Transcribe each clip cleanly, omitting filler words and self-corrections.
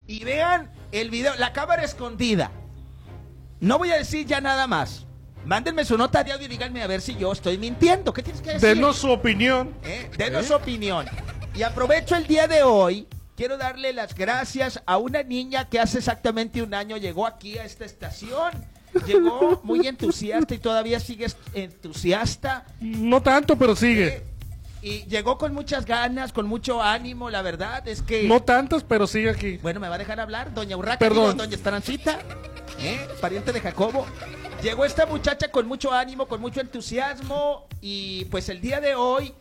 y vean el video, la cámara escondida. No voy a decir ya nada más. Mándenme su nota de audio y díganme a ver si yo estoy mintiendo. ¿Qué tienes que decir? Denos su opinión. Denos su opinión. Y aprovecho el día de hoy. Quiero darle las gracias a una niña que hace exactamente un año llegó aquí a esta estación. Llegó muy entusiasta y todavía sigue entusiasta. No tanto, pero sigue. Y llegó con muchas ganas, con mucho ánimo, la verdad es que... No tantas, pero sigue aquí. Bueno, ¿me va a dejar hablar? Doña Urraca, Perdón. Doña Esperancita, pariente de Jacobo. Llegó esta muchacha con mucho ánimo, con mucho entusiasmo y pues el día de hoy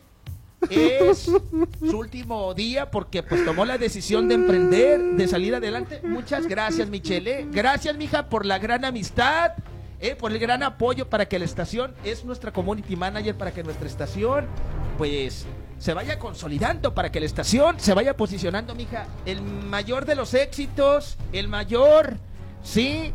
es su último día porque pues tomó la decisión de emprender, de salir adelante. Muchas gracias, Michelle. Gracias, mija, por la gran amistad, por el gran apoyo para que la estación, es nuestra community manager para que nuestra estación pues se vaya consolidando, para que la estación se vaya posicionando, mija. El mayor de los éxitos, el mayor, sí,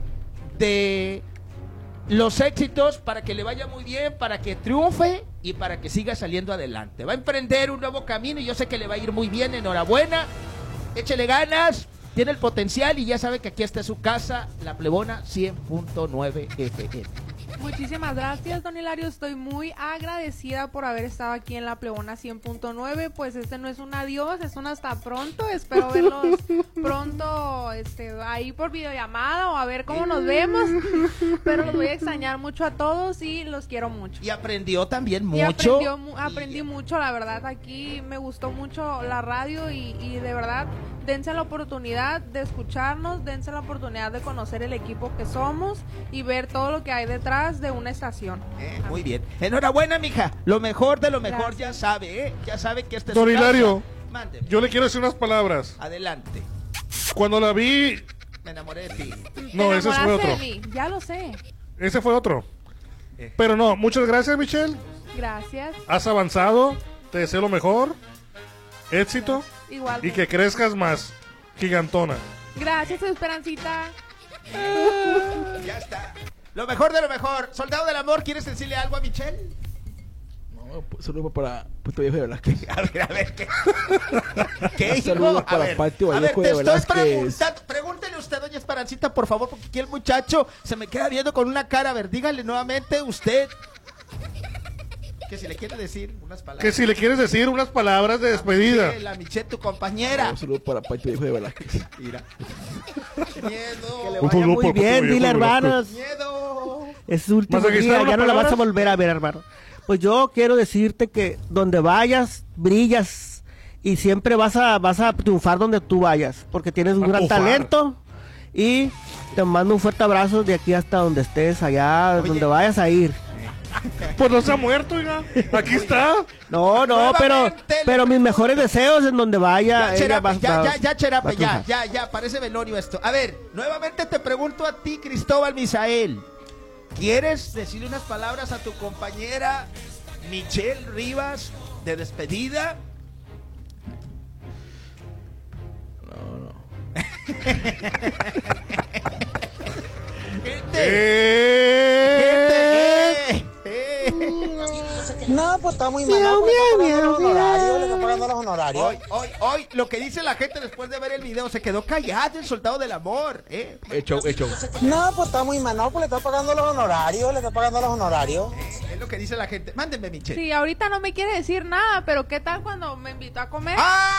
de los éxitos, para que le vaya muy bien, para que triunfe y para que siga saliendo adelante. Va a emprender un nuevo camino y yo sé que le va a ir muy bien. Enhorabuena, échele ganas, tiene el potencial y ya sabe que aquí está su casa, La Plebona 100.9 FM. Muchísimas gracias, don Hilario. Estoy muy agradecida por haber estado aquí en La Plebona 100.9. Pues este no es un adiós, es un hasta pronto. Espero verlos pronto ahí por videollamada o a ver cómo nos vemos. Pero los voy a extrañar mucho a todos y los quiero mucho. Y aprendió también mucho. Aprendí mucho, la verdad. Aquí me gustó mucho la radio y de verdad, dense la oportunidad de escucharnos, dense la oportunidad de conocer el equipo que somos y ver todo lo que hay detrás de una estación. Muy bien. Enhorabuena, mija. Lo mejor de lo mejor. Gracias. Ya sabe, ya sabe que este es Don su casa. Hilario, Mándeme. yo le quiero decir unas palabras. Adelante. Cuando la vi... Me enamoré de ti. No, Te ese fue enamoraste otro. de mí, ya lo sé. Ese fue otro. Pero no, muchas gracias, Michelle. Gracias. Has avanzado. Te deseo lo mejor. Éxito. Igual. Y que crezcas más. Gigantona. Gracias, Esperancita. Ya está. Lo mejor de lo mejor. Soldado del amor, ¿quieres decirle algo a Michelle? No, pues, saludos para Puerto Viejo de Velázquez. A ver, ¿qué? ¿Qué, hijo? Saludos A para ver, Patio a ver, Vallejo te de estoy Velázquez. preguntando. Pregúntele usted, doña Esperancita, por favor, porque aquí el muchacho se me queda viendo con una cara. A ver, dígale nuevamente usted que si le quiere decir unas palabras. Que si le quieres decir unas palabras de despedida. La Michelle, tu compañera. Un saludo para Patio Viejo de Velázquez. Mira. Miedo. Que le vaya muy bien, dile, hermanos. Miedo. Es su último ¿Masaguistar día, unas ya no la vas a palabras? volver a ver, hermano. Pues yo quiero decirte que donde vayas, brillas y siempre vas a triunfar donde tú vayas, porque tienes un A gran pufar. talento y te mando un fuerte abrazo de aquí hasta donde estés, allá, Oye. donde vayas a ir. Pues no se ha muerto, oiga. Aquí está. No, Nuevamente pero mis mejores deseos en donde vaya. Ya, ella Cherape, va- va- ya, Cherape, va a triunfar. ya, parece velorio esto. A ver, nuevamente te pregunto a ti, Cristóbal Misael. ¿Quieres decirle unas palabras a tu compañera Michelle Rivas de despedida? No, pues está muy mal. Le está pagando los honorarios. Hoy, lo que dice la gente después de ver el video, se quedó callado el soldado del amor. Hecho. No, pues está muy mal. No, pues le está pagando los honorarios. Le está pagando los honorarios. Es lo que dice la gente. Mándenme, Michelle. Sí, ahorita no me quiere decir nada, pero ¿qué tal cuando me invitó a comer? ¡Ah!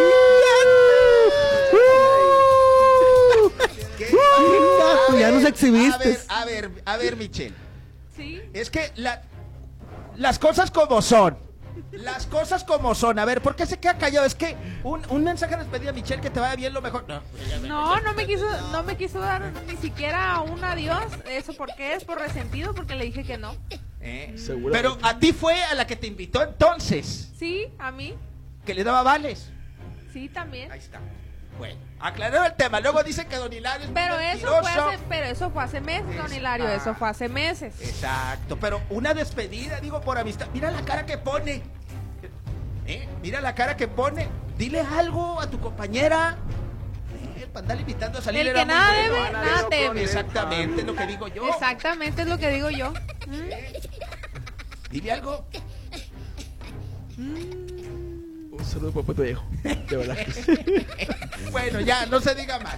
¿Qué? Pues ya nos exhibiste. A ver, Michelle. Sí. Es que las cosas como son. Las cosas como son. A ver, ¿por qué se queda callado? Es que un mensaje de despedida, Michelle, que te vaya bien lo mejor. No me quiso dar ni siquiera un adiós. ¿Eso por qué? ¿Es por resentido? Porque le dije que no. Seguro. Pero a ti fue a la que te invitó entonces, Sí, a mí. que le daba vales. Sí, también. Ahí está. Bueno, aclarado el tema. Luego dicen que Don Hilario es muy Pero mentiroso. eso fue hace meses, don Hilario. Eso fue hace meses. Exacto, pero una despedida, digo, por amistad. Mira la cara que pone. Mira la cara que pone. Dile algo a tu compañera. Para andar invitando a salir. El era que muy nada bueno. debe, nada teme. Exactamente, es lo que digo yo. Exactamente es lo que digo yo. Dile algo. Un saludo para Puerto Viejo de Velázquez. Bueno, ya, no se diga más.